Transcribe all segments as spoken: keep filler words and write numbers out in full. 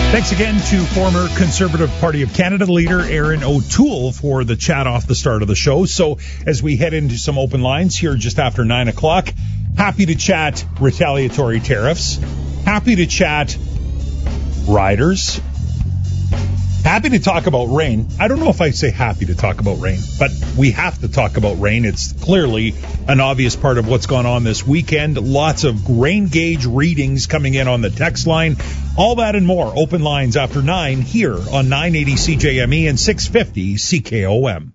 Thanks again to former Conservative Party of Canada leader Erin O'Toole for the chat off the start of the show. So as we head into some open lines here just after nine o'clock, happy to chat retaliatory tariffs, happy to chat riders, happy to talk about rain. I don't know if I say happy to talk about rain, but we have to talk about rain. It's clearly an obvious part of what's gone on this weekend. Lots of rain gauge readings coming in on the text line. All that and more. Open lines after nine here on nine eighty C J M E and six fifty C K O M.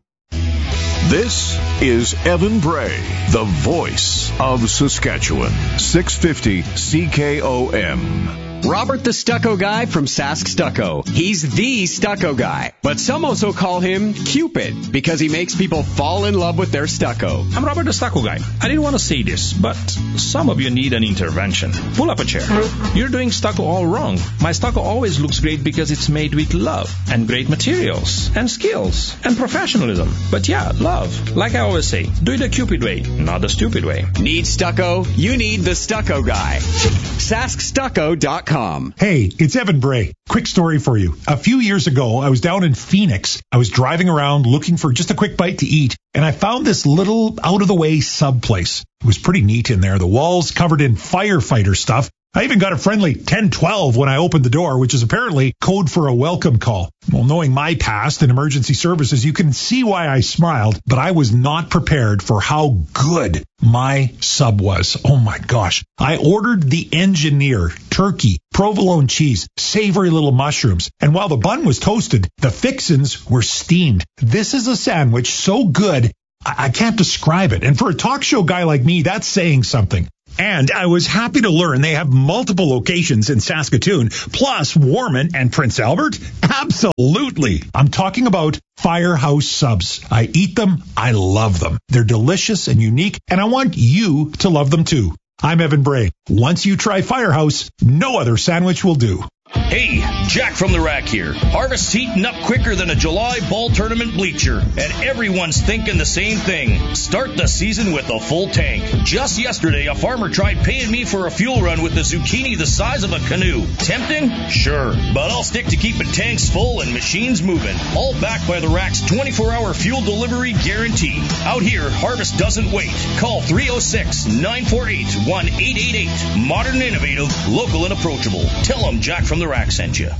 This is Evan Bray, the voice of Saskatchewan. six fifty C K O M. Robert the Stucco Guy from Sask Stucco. He's the stucco guy, but some also call him Cupid because he makes people fall in love with their stucco. I'm Robert the Stucco Guy. I didn't want to say this, but some of you need an intervention. Pull up a chair. You're doing stucco all wrong. My stucco always looks great because it's made with love and great materials and skills and professionalism. But yeah, love. Like I always say, do it the Cupid way, not the stupid way. Need stucco? You need the Stucco Guy. Sask Stucco dot com. Hey, it's Evan Bray. Quick story for you. A few years ago, I was down in Phoenix. I was driving around looking for just a quick bite to eat, and I found this little out-of-the-way sub place. It was pretty neat in there. The walls covered in firefighter stuff. I even got a friendly ten twelve when I opened the door, which is apparently code for a welcome call. Well, knowing my past in emergency services, you can see why I smiled, but I was not prepared for how good my sub was. Oh my gosh. I ordered the engineer, turkey, provolone cheese, savory little mushrooms, and while the bun was toasted, the fixins were steamed. This is a sandwich so good, I, I can't describe it. And for a talk show guy like me, that's saying something. And I was happy to learn they have multiple locations in Saskatoon, plus Warman and Prince Albert. Absolutely. I'm talking about Firehouse Subs. I eat them. I love them. They're delicious and unique, and I want you to love them too. I'm Evan Bray. Once you try Firehouse, no other sandwich will do. Hey, Jack from the Rack here. Harvest's heating up quicker than a July ball tournament bleacher, and everyone's thinking the same thing. Start the season with a full tank. Just yesterday, a farmer tried paying me for a fuel run with a zucchini the size of a canoe. Tempting? Sure, but I'll stick to keeping tanks full and machines moving. All backed by the Rack's twenty-four hour fuel delivery guarantee. Out here, Harvest doesn't wait. Call three oh six, nine four eight, one eight eight eight. Modern, innovative, local, and approachable. Tell them Jack from the Rack sent you.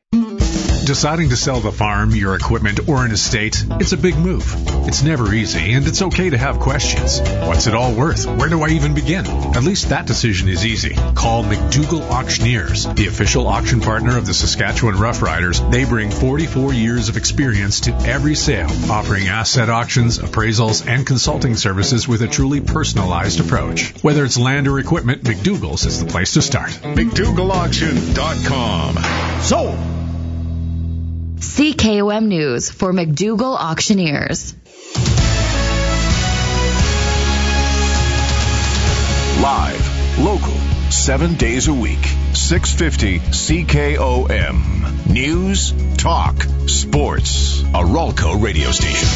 Deciding to sell the farm, your equipment, or an estate, it's a big move. It's never easy, and it's okay to have questions. What's it all worth? Where do I even begin? At least that decision is easy. Call McDougall Auctioneers, the official auction partner of the Saskatchewan Roughriders. They bring forty-four years of experience to every sale, offering asset auctions, appraisals, and consulting services with a truly personalized approach. Whether it's land or equipment, McDougall's is the place to start. McDougall Auction dot com. So, C K O M News for McDougall Auctioneers. Live, local, seven days a week. six fifty C K O M. News, talk, sports. A Ralco radio station.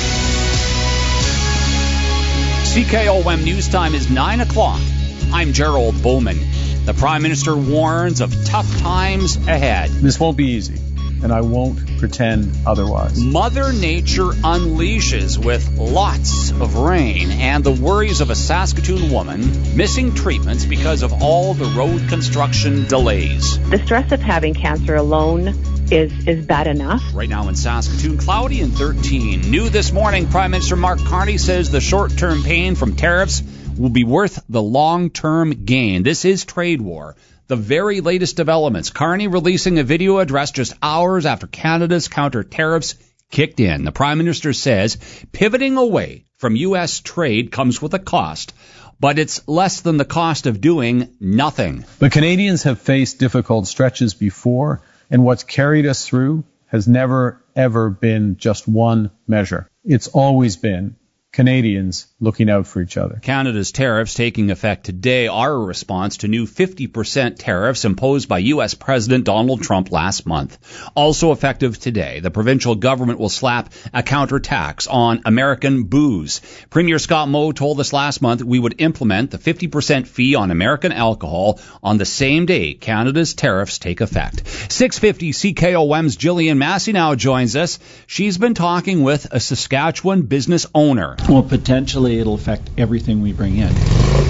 C K O M News Time is nine o'clock. I'm Gerald Bowman. The Prime Minister warns of tough times ahead. This won't be easy, and I won't pretend otherwise. Mother Nature unleashes with lots of rain and the worries of a Saskatoon woman missing treatments because of all the road construction delays. The stress of having cancer alone is, is bad enough. Right now in Saskatoon, cloudy and thirteen. New this morning, Prime Minister Mark Carney says the short-term pain from tariffs will be worth the long-term gain. This is trade war. The very latest developments. Carney releasing a video address just hours after Canada's counter tariffs kicked in. The Prime Minister says pivoting away from U S trade comes with a cost, but it's less than the cost of doing nothing. But Canadians have faced difficult stretches before, and what's carried us through has never, ever been just one measure. It's always been Canadians looking out for each other. Canada's tariffs taking effect today are a response to new fifty percent tariffs imposed by U S President Donald Trump last month. Also effective today, the provincial government will slap a counter tax on American booze. Premier Scott Moe told us last month we would implement the fifty percent fee on American alcohol on the same day Canada's tariffs take effect. six fifty C K O M's Jillian Massey now joins us. She's been talking with a Saskatchewan business owner. Well, potentially it'll affect everything we bring in.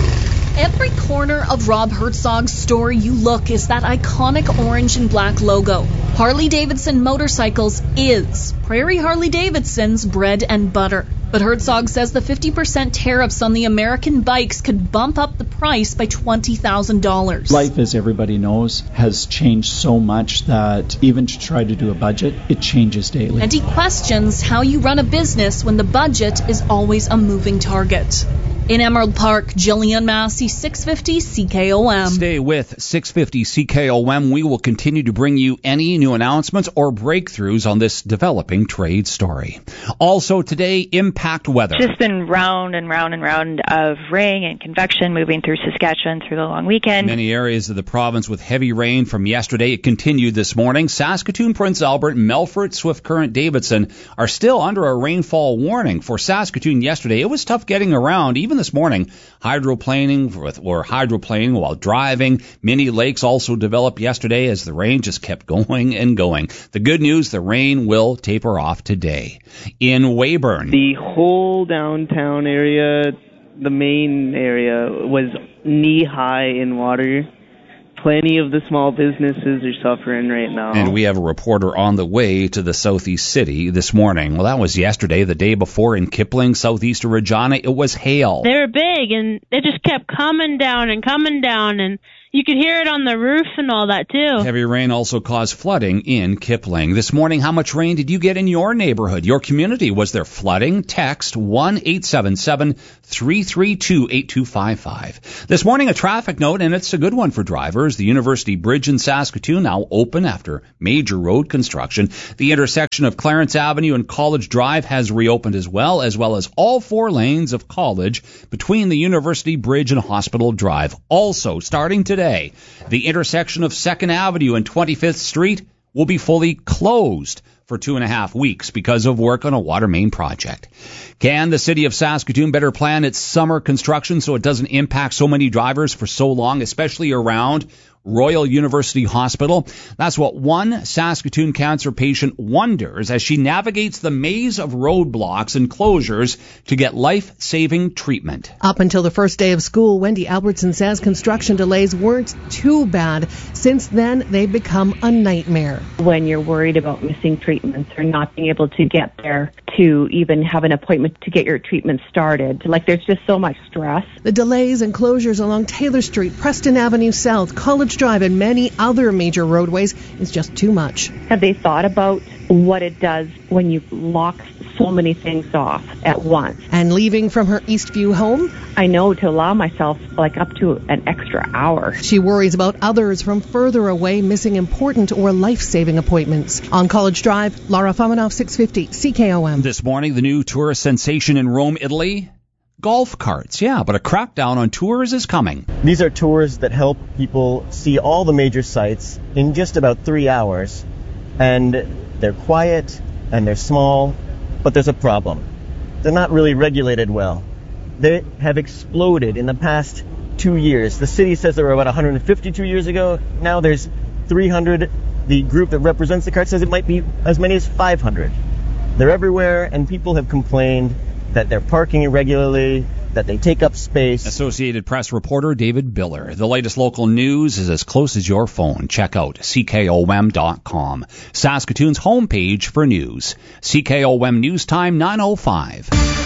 Every corner of Rob Herzog's store you look is that iconic orange and black logo. Harley-Davidson Motorcycles is Prairie Harley-Davidson's bread and butter. But Herzog says the fifty percent tariffs on the American bikes could bump up the price by twenty thousand dollars. Life, as everybody knows, has changed so much that even to try to do a budget, it changes daily. And he questions how you run a business when the budget is always a moving target. In Emerald Park, Jillian Massey, six fifty C K O M. Stay with six fifty C K O M. We will continue to bring you any new announcements or breakthroughs on this developing trade story. Also today, impact weather. Just been round and round and round of rain and convection moving through Saskatchewan through the long weekend. Many areas of the province with heavy rain from yesterday. It continued this morning. Saskatoon, Prince Albert, Melfort, Swift Current, Davidson are still under a rainfall warning. For Saskatoon yesterday, it was tough getting around. Even this morning, hydroplaning with, or hydroplaning while driving. Many lakes also developed yesterday as the rain just kept going and going. The good news, the rain will taper off today. In Weyburn, the whole downtown area, the main area, was knee-high in water. Plenty of the small businesses are suffering right now. And we have a reporter on the way to the Southeast City this morning. Well, that was yesterday. The day before in Kipling, southeast of Regina, it was hail. They were big, and they just kept coming down and coming down, and you could hear it on the roof and all that, too. Heavy rain also caused flooding in Kipling. This morning, how much rain did you get in your neighborhood, your community? Was there flooding? Text one eight seven seven, three three two, eight two five five. This morning, a traffic note, and it's a good one for drivers. The University Bridge in Saskatoon now open after major road construction. The intersection of Clarence Avenue and College Drive has reopened as well, as well as all four lanes of College between the University Bridge and Hospital Drive. Also, starting today, Today, the intersection of second Avenue and twenty-fifth Street will be fully closed for two and a half weeks because of work on a water main project. Can the city of Saskatoon better plan its summer construction so it doesn't impact so many drivers for so long, especially around Royal University Hospital? That's what one Saskatoon cancer patient wonders as she navigates the maze of roadblocks and closures to get life-saving treatment. Up until the first day of school, Wendy Albertson says construction delays weren't too bad. Since then, they've become a nightmare. When you're worried about missing treatments or not being able to get there to even have an appointment to get your treatment started, like there's just so much stress. The delays and closures along Taylor Street, Preston Avenue South, College Drive, and many other major roadways is just too much. Have they thought about what it does when you lock so many things off at once? And leaving from her Eastview home, I know to allow myself like up to an extra hour. She worries about others from further away missing important or life-saving appointments. On College Drive, Laura Famanoff, six fifty C K O M. This morning, the new tourist sensation in Rome, Italy. Golf carts, yeah, but a crackdown on tours is coming. These are tours that help people see all the major sites in just about three hours. And they're quiet and they're small, but there's a problem. They're not really regulated well. They have exploded in the past two years. The city says there were about one hundred fifty two years ago. Now there's three hundred. The group that represents the cart says it might be as many as five hundred. They're everywhere, and people have complained that they're parking irregularly, that they take up space. Associated Press reporter David Biller. The latest local news is as close as your phone. Check out C K O M dot com. Saskatoon's homepage for news. C K O M News Time, nine oh five.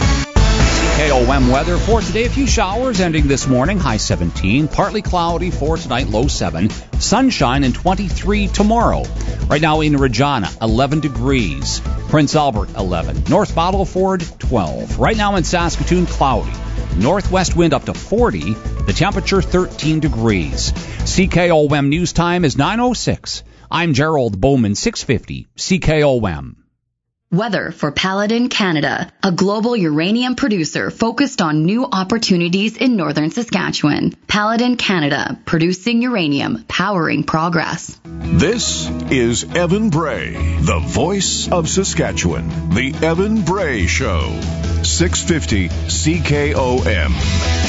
C K O M weather for today. A few showers ending this morning. High seventeen. Partly cloudy for tonight. Low seven. Sunshine and twenty-three tomorrow. Right now in Regina, eleven degrees. Prince Albert, eleven. North Battleford, twelve. Right now in Saskatoon, cloudy. Northwest wind up to forty. The temperature, thirteen degrees. C K O M News Time is nine oh six. I'm Gerald Bowman, six fifty C K O M. Weather for Paladin Canada, a global uranium producer focused on new opportunities in northern Saskatchewan. Paladin Canada, producing uranium, powering progress. This is Evan Bray, the voice of Saskatchewan. The Evan Bray Show. six fifty C K O M.